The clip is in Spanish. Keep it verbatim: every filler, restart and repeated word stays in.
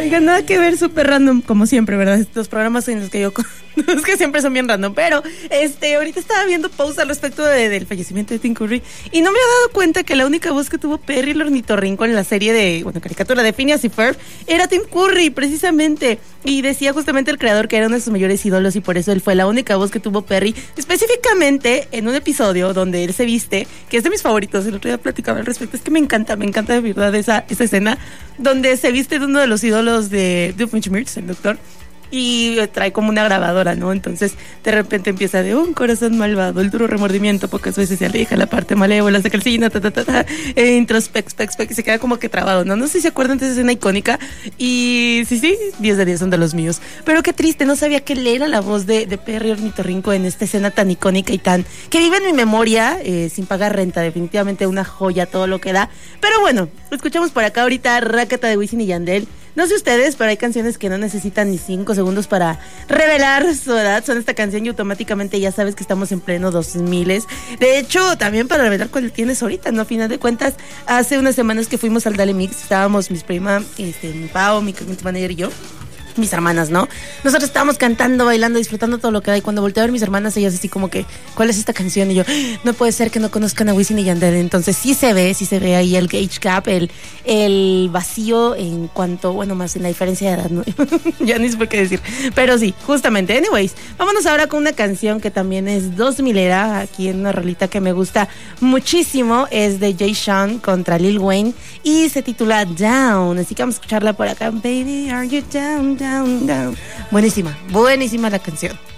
Oigan, nada que ver, súper random, como siempre, ¿verdad? Estos programas en los que yo... es que siempre son bien random, pero este ahorita estaba viendo posts al respecto de, del fallecimiento de Tim Curry y no me había dado cuenta que la única voz que tuvo Perry el ornitorrinco en la serie de, bueno, caricatura de Phineas y Ferb era Tim Curry, precisamente, y decía justamente el creador que era uno de sus mayores ídolos y por eso él fue la única voz que tuvo Perry, específicamente en un episodio donde él se viste, que es de mis favoritos, el otro día platicaba al respecto, es que me encanta, me encanta de verdad esa, esa escena donde se viste de uno de los ídolos de Doofenshmirtz, el doctor, y trae como una grabadora, ¿no? Entonces, de repente empieza de un corazón malvado, el duro remordimiento, pocas veces se aleja la parte malévola, se calcina, ta, ta, ta, ta, e introspect, spec, spec, y se queda como que trabado, ¿no? No sé si se acuerdan de esa escena icónica, y sí, sí, diez de diez son de los míos. Pero qué triste, no sabía que él era la voz de, de Perry Ornitorrinco en esta escena tan icónica y tan, que vive en mi memoria, eh, sin pagar renta, definitivamente una joya, todo lo que da. Pero bueno, escuchamos por acá ahorita Rácata de Wisin y Yandel. No sé ustedes, pero hay canciones que no necesitan ni cinco segundos para revelar su edad. Son esta canción y automáticamente ya sabes que estamos en pleno dos mil. De hecho, también para revelar cuál tienes ahorita, ¿no? A final de cuentas, hace unas semanas que fuimos al Dale Mix, estábamos mis prima, este, mi Pau, mi community manager y yo, mis hermanas, ¿no? Nosotros estábamos cantando, bailando, disfrutando todo lo que da. Y cuando volteé a ver mis hermanas, ellas así como que, ¿cuál es esta canción? Y yo, no puede ser que no conozcan a Wisin y Yandel. Entonces sí se ve, sí se ve ahí el age gap, el, el vacío en cuanto, bueno, más en la diferencia de edad, ¿no? Ya ni sé qué decir. Pero sí, justamente. Anyways, vámonos ahora con una canción que también es dos milera, aquí en una rolita que me gusta muchísimo. Es de Jay Sean contra Lil Wayne y se titula Down. Así que vamos a escucharla por acá. Baby, are you down? Down, down. Buenísima, buenísima la canción.